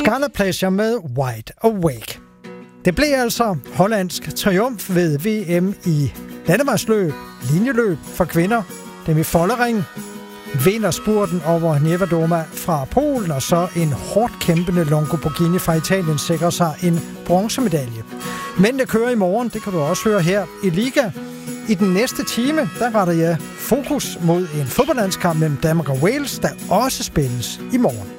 Scarlet Pleasure med Wide Awake. Det blev altså hollandsk triumf ved VM i landevejsløb, linjeløb for kvinder. Dem i Follering vinder spurten over Niewiadoma fra Polen, og så en hårdt kæmpende Longo Borghini fra Italien sikrer sig en bronzemedalje. Mændene kører i morgen, det kan du også høre her i Liga. I den næste time, der retter jeg fokus mod en fodboldlandskamp mellem Danmark og Wales, der også spilles i morgen.